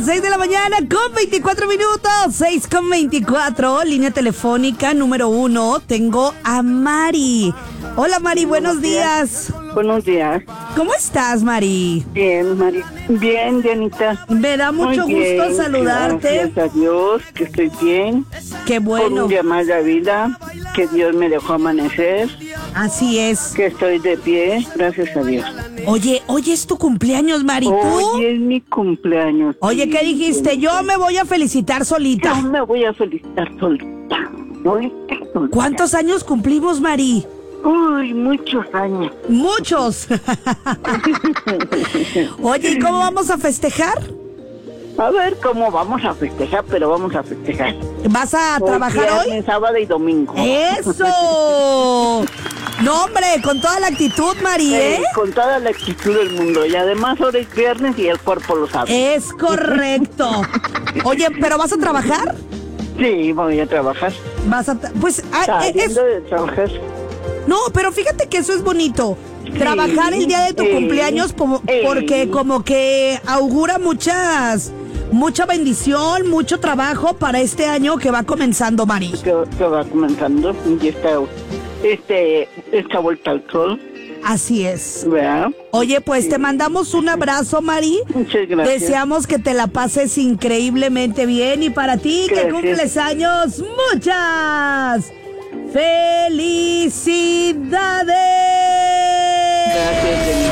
las 6 de la mañana con 24 minutos. 6 con 24. Línea telefónica número 1. Tengo a Mari. Hola, Mari, buenos días. Buenos días. ¿Cómo estás, Mari? Bien, Mari. Bien, Dianita. Me da mucho gusto saludarte. Gracias a Dios, que estoy bien. Qué Por bueno. un día más de vida, que Dios me dejó amanecer, Así es. que estoy de pie, gracias a Dios. Oye, hoy es tu cumpleaños, Mari. ¿Tú? Hoy es mi cumpleaños. Oye, ¿qué dijiste? Yo me voy a felicitar solita. Yo me voy a felicitar solita. ¿Cuántos años cumplimos, Mari? Uy, muchos años. Muchos. Oye, ¿y cómo vamos a festejar? A ver cómo vamos a festejar, pero vamos a festejar. ¿Vas a trabajar hoy? Viernes, sábado y domingo. ¡Eso! No, hombre, con toda la actitud, Mari, ¿eh? Con toda la actitud del mundo. Y además ahora es viernes y el cuerpo lo sabe. Es correcto. Oye, ¿pero vas a trabajar? Sí, voy a trabajar. Pues, Saliendo de trabajar. no, pero fíjate que eso es bonito. Trabajar el día de tu cumpleaños porque como que augura mucha bendición, mucho trabajo para este año que va comenzando, Mari. Que va comenzando y esta vuelta al sol. Así es. ¿Verdad? Oye, pues te mandamos un abrazo, Mari. Muchas gracias. Deseamos que te la pases increíblemente bien y para ti que cumples años, muchas felicidades. Gracias, Denise.